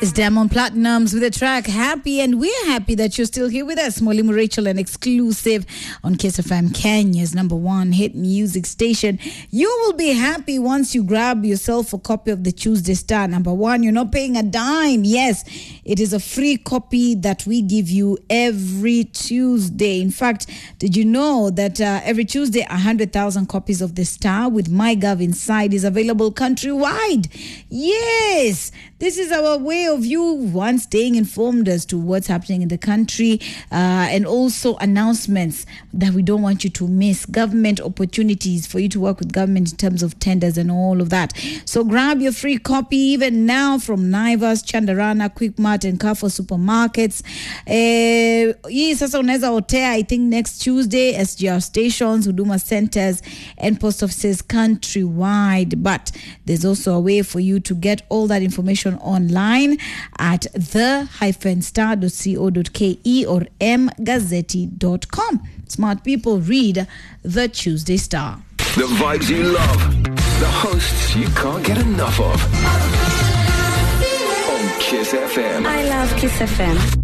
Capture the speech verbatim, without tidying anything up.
It's Diamond Platinums with the track Happy, and we're happy that you're still here with us. Mwalimu Rachel, an exclusive on Kiss F M, Kenya's number one hit music station. You will be happy once you grab yourself a copy of the Tuesday Star. Number one, you're not paying a dime. Yes, it is a free copy that we give you every Tuesday. In fact, did you know that uh, every Tuesday, one hundred thousand copies of the Star with MyGov inside is available countrywide? Yes, this is our way of you one staying informed as to what's happening in the country, uh, and also announcements that we don't want you to miss, government opportunities for you to work with government in terms of tenders and all of that. So grab your free copy even now from Naivas, Chandarana, Quickmart and Carrefour supermarkets. Eh, hii sasa unaweza otea, I think next Tuesday, S G R stations, Huduma centers and post offices countrywide. But there's also a way for you to get all that information online at the dash star dot co dot ke or m gazzetti dot com. Smart people, read the Tuesday Star. The vibes you love, the hosts you can't get enough of. On Kiss F M. I love Kiss F M.